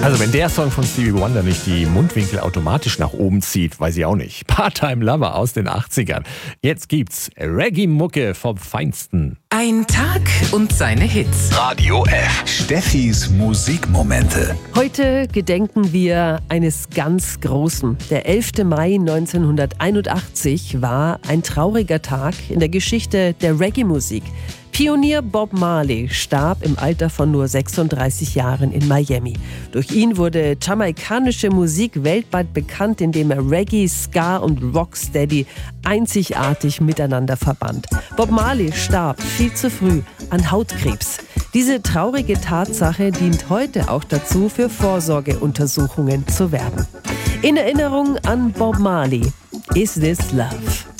Also wenn der Song von Stevie Wonder nicht die Mundwinkel automatisch nach oben zieht, weiß ich auch nicht. Part-Time Lover aus den 80ern. Jetzt gibt's Reggae-Mucke vom Feinsten. Ein Tag und seine Hits. Radio F. Steffis Musikmomente. Heute gedenken wir eines ganz Großen. Der 11. Mai 1981 war ein trauriger Tag in der Geschichte der Reggae-Musik. Pionier Bob Marley starb im Alter von nur 36 Jahren in Miami. Durch ihn wurde jamaikanische Musik weltweit bekannt, indem er Reggae, Ska und Rocksteady einzigartig miteinander verband. Bob Marley starb viel zu früh an Hautkrebs. Diese traurige Tatsache dient heute auch dazu, für Vorsorgeuntersuchungen zu werben. In Erinnerung an Bob Marley, Is This Love?